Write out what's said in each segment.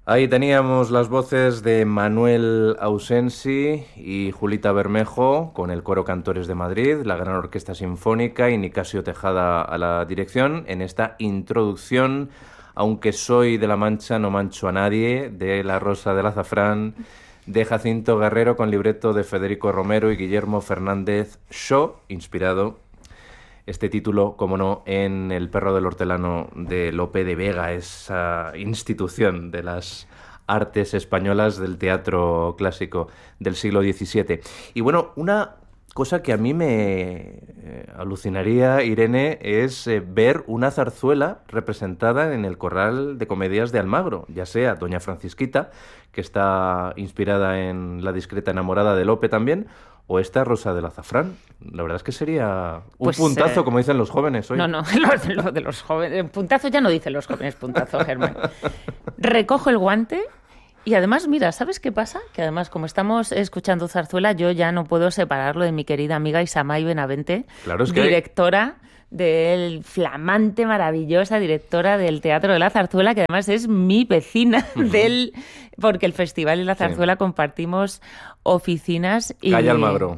Ahí teníamos las voces de Manuel Ausensi y Julita Bermejo con el Coro Cantores de Madrid, la Gran Orquesta Sinfónica y Nicasio Tejada a la dirección en esta introducción, aunque soy de La Mancha no mancho a nadie, de La Rosa del Azafrán, de Jacinto Guerrero con libreto de Federico Romero y Guillermo Fernández Shaw, inspirado este título, como no, en El perro del hortelano de Lope de Vega, esa institución de las artes españolas del teatro clásico del siglo XVII. Y bueno, una cosa que a mí me alucinaría, Irene, es ver una zarzuela representada en el Corral de Comedias de Almagro, ya sea Doña Francisquita, que está inspirada en La discreta enamorada de Lope también, o esta Rosa del Azafrán. La verdad es que sería un puntazo, como dicen los jóvenes hoy. No, lo de los jóvenes. Puntazo ya no dicen los jóvenes, puntazo, Germán. Recojo el guante y además, mira, ¿sabes qué pasa? Que además, como estamos escuchando zarzuela, yo ya no puedo separarlo de mi querida amiga Isamay Benavente, claro, es que directora del flamante, maravillosa directora del Teatro de la Zarzuela, que además es mi vecina porque el Festival y la Zarzuela compartimos oficinas. Y Calle Almagro.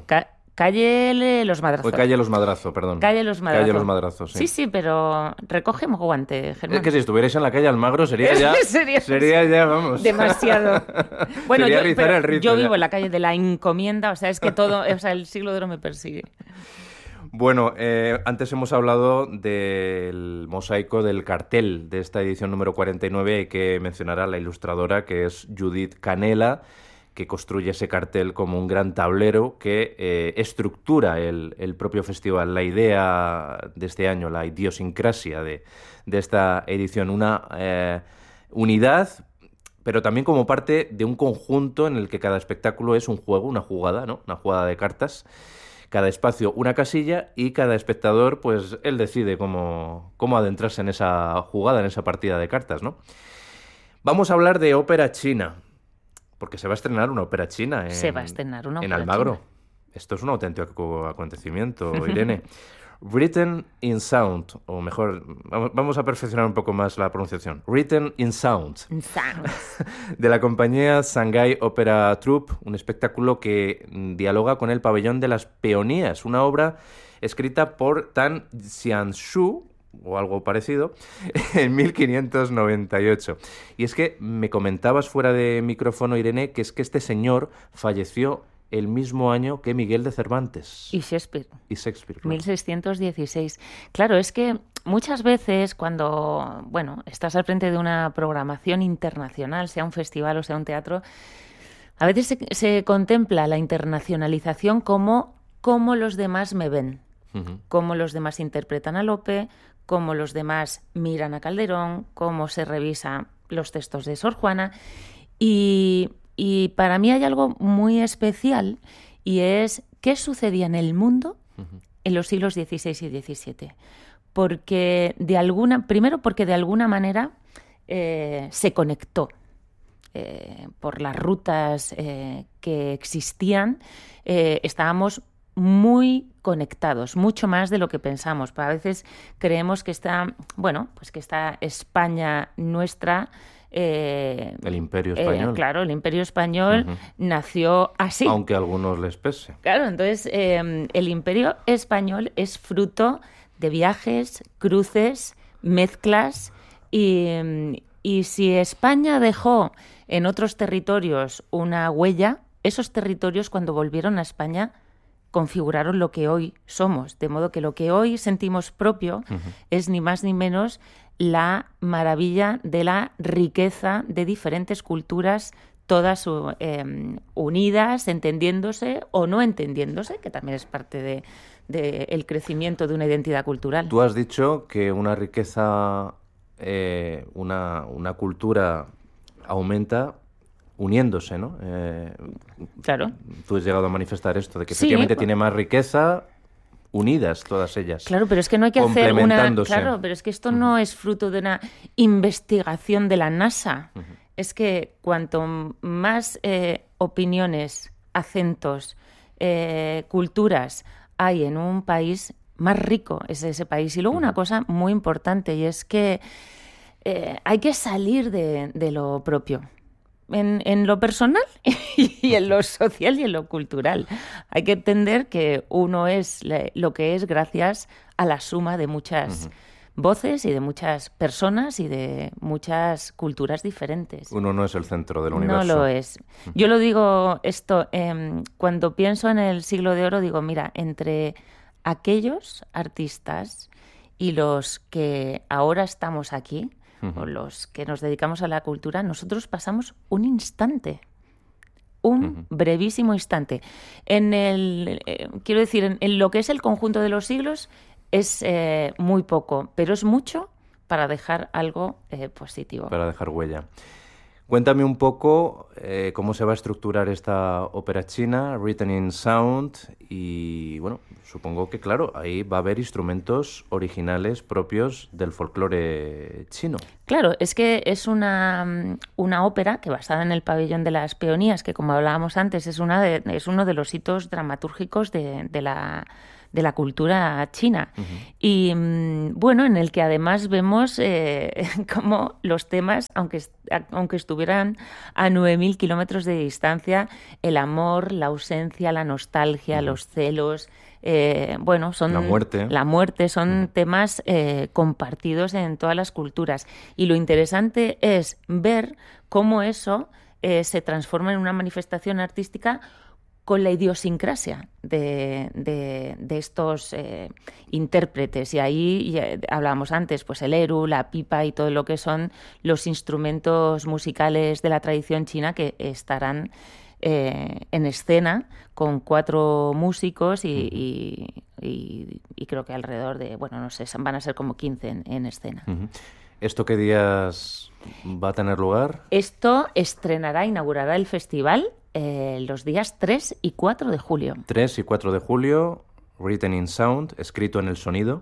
Calle Los Madrazos. Calle Los Madrazos, perdón. Calle Los Madrazos. Calle Los Madrazos, sí. Sí, pero recogemos guante, Germán. Es que si estuvierais en la calle Almagro sería ya, vamos. Demasiado. Bueno, yo vivo en la calle de la Encomienda, o sea, es que todo, o sea, el siglo de oro me persigue. Bueno, antes hemos hablado del mosaico del cartel de esta edición número 49. Hay que mencionar a la ilustradora, que es Judith Canela, que construye ese cartel como un gran tablero que estructura el propio festival. La idea de este año, la idiosincrasia de esta edición, una unidad, pero también como parte de un conjunto en el que cada espectáculo es un juego, una jugada, ¿no? Una jugada de cartas. Cada espacio una casilla y cada espectador, pues él decide cómo adentrarse en esa jugada, en esa partida de cartas, ¿no? Vamos a hablar de ópera china, porque se va a estrenar una ópera china en Almagro. Esto es un auténtico acontecimiento, Irene. Written in Sound, o mejor, vamos a perfeccionar un poco más la pronunciación. Written in Sound. De la compañía Shanghai Opera Troupe, un espectáculo que dialoga con el Pabellón de las Peonías, una obra escrita por Tan Xianshu, o algo parecido, en 1598. Y es que me comentabas fuera de micrófono, Irene, que es que este señor falleció el mismo año que Miguel de Cervantes. Y Shakespeare. Claro. 1616. Claro, es que muchas veces cuando, estás al frente de una programación internacional, sea un festival o sea un teatro, a veces se contempla la internacionalización como los demás me ven, cómo los demás interpretan a Lope, cómo los demás miran a Calderón, cómo se revisan los textos de Sor Juana. Y para mí hay algo muy especial y es qué sucedía en el mundo en los siglos XVI y XVII. Porque primero porque de alguna manera se conectó por las rutas que existían, estábamos muy conectados, mucho más de lo que pensamos. A veces creemos que está España nuestra. El Imperio Español. Claro, el Imperio Español nació así. Aunque a algunos les pese. Claro, entonces el Imperio Español es fruto de viajes, cruces, mezclas y si España dejó en otros territorios una huella, esos territorios cuando volvieron a España configuraron lo que hoy somos, de modo que lo que hoy sentimos propio es ni más ni menos la maravilla de la riqueza de diferentes culturas, todas unidas, entendiéndose o no entendiéndose, que también es parte del crecimiento de una identidad cultural. Tú has dicho que una riqueza, una cultura aumenta uniéndose, ¿no? Claro. Tú has llegado a manifestar esto, de que efectivamente tiene más riqueza unidas todas ellas. Claro, pero es que no hay que hacer Claro, pero es que esto no es fruto de una investigación de la NASA. Es que cuanto más opiniones, acentos, culturas hay en un país, más rico es ese país. Y luego una cosa muy importante, y es que hay que salir de lo propio. en lo personal y en lo social y en lo cultural. Hay que entender que uno es lo que es gracias a la suma de muchas voces y de muchas personas y de muchas culturas diferentes. Uno no es el centro del universo. No lo es. Yo lo digo esto, cuando pienso en el Siglo de Oro, digo, mira, entre aquellos artistas y los que ahora estamos aquí, o los que nos dedicamos a la cultura, nosotros pasamos un instante, un brevísimo instante. Quiero decir, en lo que es el conjunto de los siglos es muy poco, pero es mucho para dejar algo positivo. Para dejar huella. Cuéntame un poco cómo se va a estructurar esta ópera china, Written in Sound, y bueno, supongo que claro, ahí va a haber instrumentos originales propios del folclore chino. Claro, es que es una ópera que basada en el Pabellón de las Peonías, que como hablábamos antes es uno de los hitos dramatúrgicos de la cultura china. Y bueno, en el que además vemos cómo los temas, aunque estuvieran a 9.000 kilómetros de distancia, el amor, la ausencia, la nostalgia, los celos, son la muerte son temas compartidos en todas las culturas. Y lo interesante es ver cómo eso se transforma en una manifestación artística con la idiosincrasia de estos intérpretes. Y ahí ya hablábamos antes, pues el eru, la pipa y todo lo que son los instrumentos musicales de la tradición china que estarán en escena con 4 músicos y creo que alrededor de, no sé, van a ser como 15 en escena. ¿Esto qué días va a tener lugar? Esto inaugurará el festival los días 3 y 4 de julio. 3 y 4 de julio, Written in Sound, escrito en el sonido,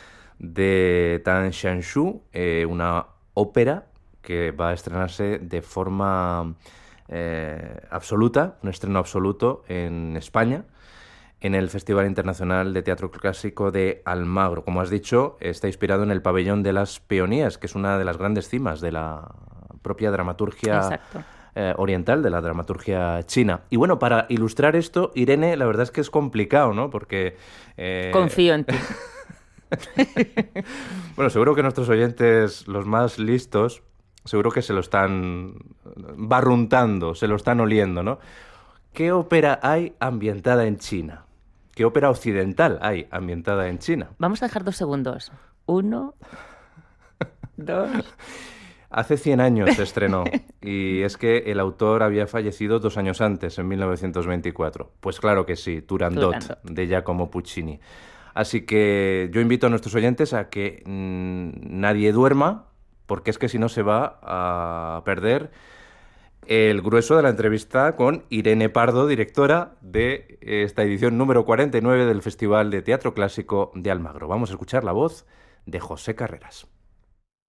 de Tan Xianshu, una ópera que va a estrenarse de forma absoluta, un estreno absoluto en España, en el Festival Internacional de Teatro Clásico de Almagro. Como has dicho, está inspirado en el Pabellón de las Peonías, que es una de las grandes cimas de la propia dramaturgia oriental, de la dramaturgia china. Y bueno, para ilustrar esto, Irene, la verdad es que es complicado, ¿no? Porque... Confío en ti. Bueno, seguro que nuestros oyentes, los más listos, seguro que se lo están barruntando, se lo están oliendo, ¿no? ¿Qué ópera hay ambientada en China? ¿Qué ópera occidental hay ambientada en China? Vamos a dejar 2 segundos. 1, 2... Hace 100 años se estrenó y es que el autor había fallecido 2 años antes, en 1924. Pues claro que sí, Turandot, de Giacomo Puccini. Así que yo invito a nuestros oyentes a que nadie duerma, porque es que si no se va a perder el grueso de la entrevista con Irene Pardo, directora de esta edición número 49 del Festival de Teatro Clásico de Almagro. Vamos a escuchar la voz de José Carreras.